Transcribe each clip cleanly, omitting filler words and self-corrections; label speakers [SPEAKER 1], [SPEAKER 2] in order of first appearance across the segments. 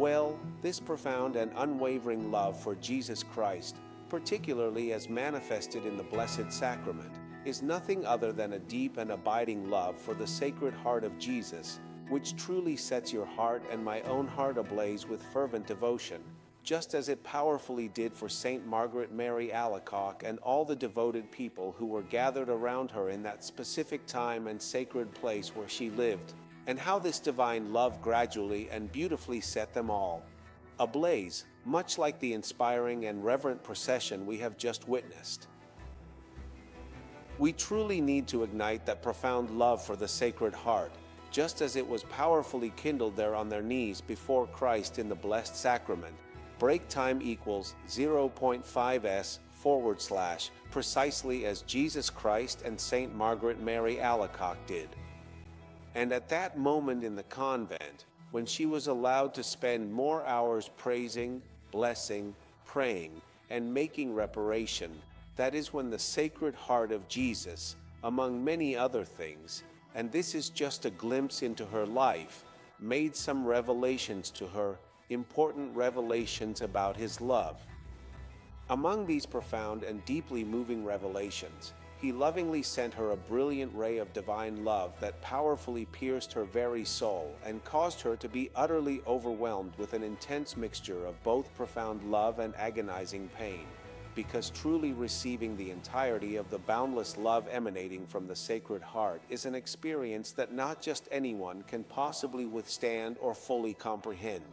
[SPEAKER 1] Well, this profound and unwavering love for Jesus Christ, particularly as manifested in the Blessed Sacrament, is nothing other than a deep and abiding love for the Sacred Heart of Jesus, which truly sets your heart and my own heart ablaze with fervent devotion, just as it powerfully did for Saint Margaret Mary Alacoque and all the devoted people who were gathered around her in that specific time and sacred place where she lived, and how this divine love gradually and beautifully set them all ablaze, much like the inspiring and reverent procession we have just witnessed. We truly need to ignite that profound love for the Sacred Heart, just as it was powerfully kindled there on their knees before Christ in the Blessed Sacrament. Break time equals 0.5s/, precisely as Jesus Christ and Saint Margaret Mary Alacoque did. And at that moment in the convent, when she was allowed to spend more hours praising, blessing, praying, and making reparation, that is when the Sacred Heart of Jesus, among many other things, and this is just a glimpse into her life, made some revelations to her, important revelations about his love. Among these profound and deeply moving revelations, he lovingly sent her a brilliant ray of divine love that powerfully pierced her very soul and caused her to be utterly overwhelmed with an intense mixture of both profound love and agonizing pain, because truly receiving the entirety of the boundless love emanating from the Sacred Heart is an experience that not just anyone can possibly withstand or fully comprehend.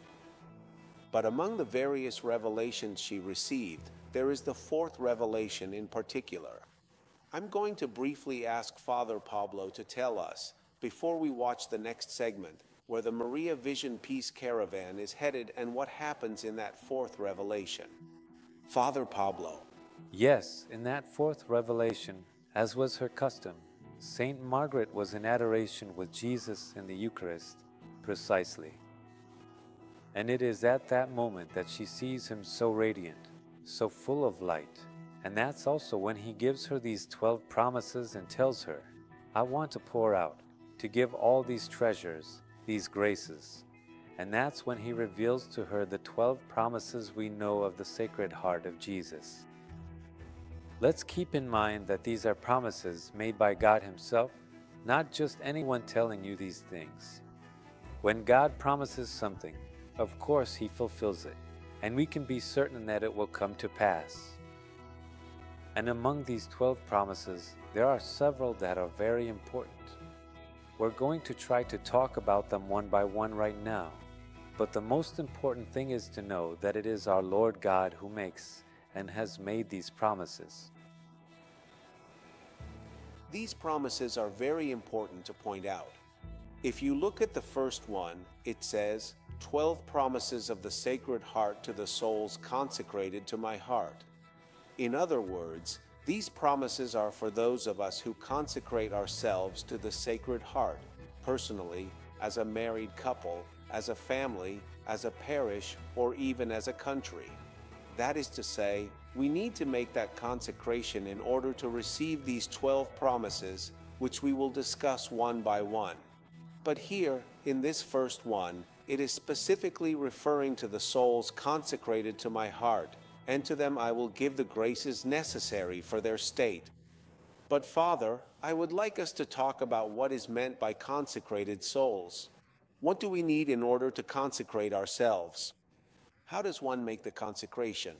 [SPEAKER 1] But among the various revelations she received, there is the fourth revelation in particular. I'm going to briefly ask Father Pablo to tell us, before we watch the next segment, where the Maria Vision Peace Caravan is headed and what happens in that fourth revelation. Father Pablo.
[SPEAKER 2] Yes, in that fourth revelation, as was her custom, Saint Margaret was in adoration with Jesus in the Eucharist, precisely. And it is at that moment that she sees him so radiant, so full of light. And that's also when he gives her these 12 promises and tells her, I want to pour out, to give all these treasures, these graces. And that's when he reveals to her the 12 promises we know of the Sacred Heart of Jesus. Let's keep in mind that these are promises made by God himself, not just anyone telling you these things. When God promises something, of course he fulfills it, and we can be certain that it will come to pass. And among these 12 promises, there are several that are very important. We're going to try to talk about them one by one right now, but the most important thing is to know that it is our Lord God who makes and has made these promises.
[SPEAKER 1] These promises are very important to point out. If you look at the first one, it says, 12 promises of the Sacred Heart to the souls consecrated to my heart. In other words, these promises are for those of us who consecrate ourselves to the Sacred Heart, personally, as a married couple, as a family, as a parish, or even as a country. That is to say, we need to make that consecration in order to receive these 12 promises, which we will discuss one by one. But here, in this first one, it is specifically referring to the souls consecrated to my heart, and to them I will give the graces necessary for their state. But Father, I would like us to talk about what is meant by consecrated souls. What do we need in order to consecrate ourselves? How does one make the consecration?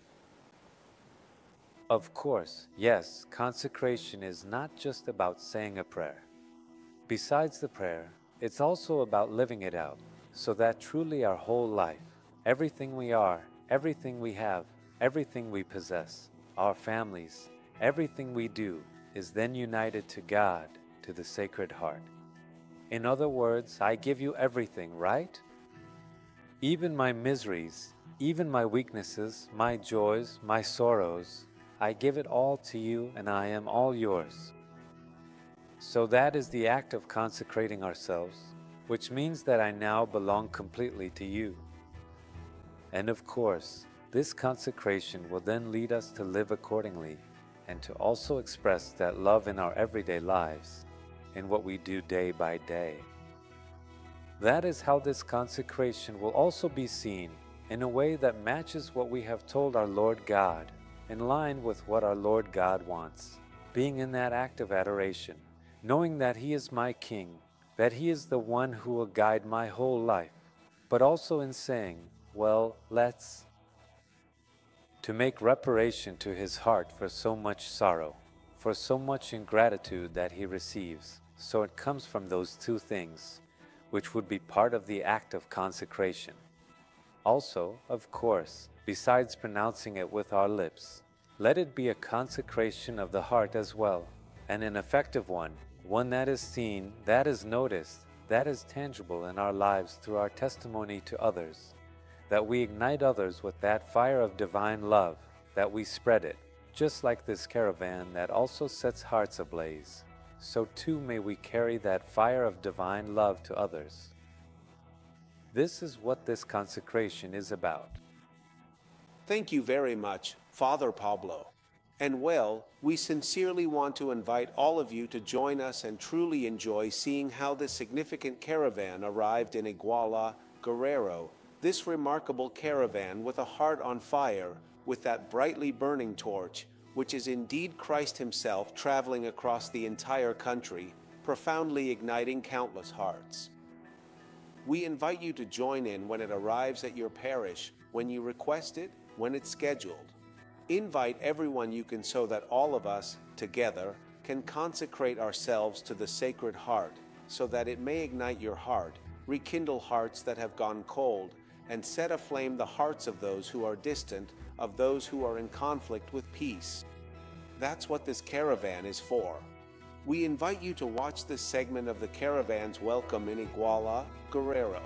[SPEAKER 2] Of course, yes, consecration is not just about saying a prayer. Besides the prayer, it's also about living it out, so that truly our whole life, everything we are, everything we have, everything we possess, our families, everything we do, is then united to God, to the Sacred Heart. In other words, I give you everything, right? Even my miseries, even my weaknesses, my joys, my sorrows, I give it all to you and I am all yours. So that is the act of consecrating ourselves, which means that I now belong completely to you. And of course, this consecration will then lead us to live accordingly and to also express that love in our everyday lives, in what we do day by day. That is how this consecration will also be seen, in a way that matches what we have told our Lord God, in line with what our Lord God wants, being in that act of adoration, knowing that He is my King, that He is the one who will guide my whole life, but also in saying, well, let's, to make reparation to His heart for so much sorrow, for so much ingratitude that He receives. So it comes from those two things, which would be part of the act of consecration. Also, of course, besides pronouncing it with our lips, let it be a consecration of the heart as well, and an effective one that is seen, that is noticed, that is tangible in our lives through our testimony to others, that we ignite others with that fire of divine love, that we spread it, just like this caravan that also sets hearts ablaze. So too may we carry that fire of divine love to others. This is what this consecration is about.
[SPEAKER 1] Thank you very much, Father Pablo. And well, we sincerely want to invite all of you to join us and truly enjoy seeing how this significant caravan arrived in Iguala, Guerrero. This remarkable caravan with a heart on fire, with that brightly burning torch, which is indeed Christ Himself traveling across the entire country, profoundly igniting countless hearts. We invite you to join in when it arrives at your parish, when you request it, when it's scheduled. Invite everyone you can so that all of us, together, can consecrate ourselves to the Sacred Heart, so that it may ignite your heart, rekindle hearts that have gone cold, and set aflame the hearts of those who are distant, of those who are in conflict with peace. That's what this caravan is for. We invite you to watch this segment of the caravan's welcome in Iguala, Guerrero.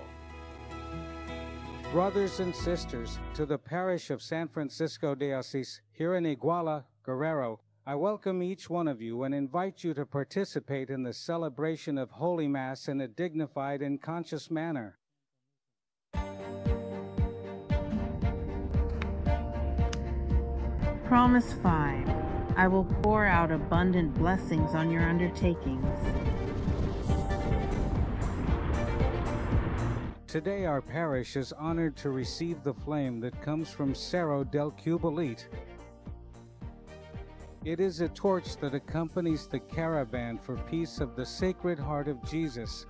[SPEAKER 3] Brothers and sisters, to the parish of San Francisco de Asís, here in Iguala, Guerrero, I welcome each one of you and invite you to participate in the celebration of Holy Mass in a dignified and conscious manner.
[SPEAKER 4] Promise 5. I will pour out abundant blessings on your undertakings.
[SPEAKER 3] Today our parish is honored to receive the flame that comes from Cerro del Cubolite. It is a torch that accompanies the caravan for peace of the Sacred Heart of Jesus.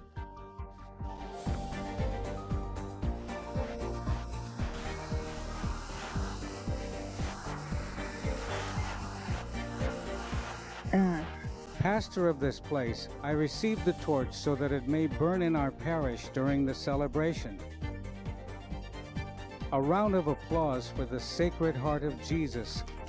[SPEAKER 3] Pastor of this place, I received the torch so that it may burn in our parish during the celebration. A round of applause for the Sacred Heart of Jesus.